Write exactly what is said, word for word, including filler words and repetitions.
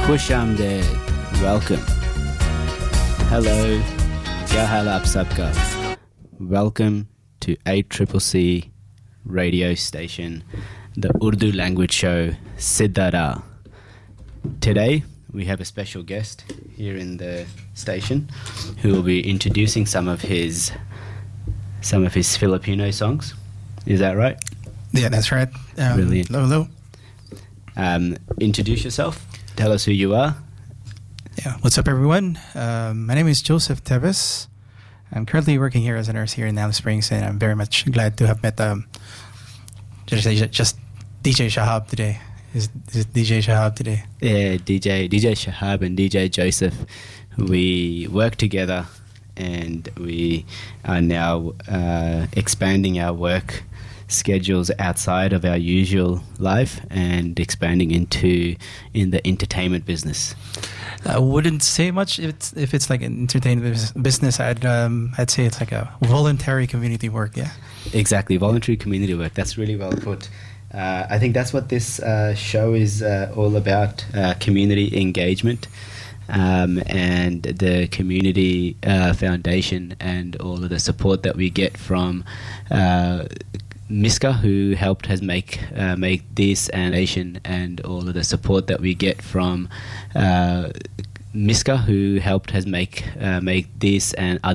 Khushamded. Welcome. Hello. Kya hal aap sabka? Welcome to A C C C radio station, the Urdu language show Siddhara. Today we have a special guest here in the station who will be introducing some of his some of his Filipino songs. Is that right? Yeah, that's right. Um, Brilliant. Hello, hello. Um, introduce yourself. Tell us who you are. Yeah, what's up, everyone? Um, my name is Joseph Teves. I'm currently working here as a nurse here in Alice Springs, and I'm very much glad to have met um, just, just D J Shahab today. Is, is D J Shahab today? Yeah, D J D J Shahab and D J Joseph. We work together, and we are now uh, expanding our work schedules outside of our usual life and expanding into in the entertainment business. I wouldn't say much if it's if it's like an entertainment bus- business. I'd um, I'd say it's like a voluntary community work. Yeah, exactly, voluntary community work. That's really well put. Uh, I think that's what this uh, show is uh, all about: uh, community engagement um, and the community uh, foundation, and all of the support that we get from Uh, Miska, who helped has make uh, make this and Asian, and all of the support that we get from uh, Miska, who helped has make uh, make this and other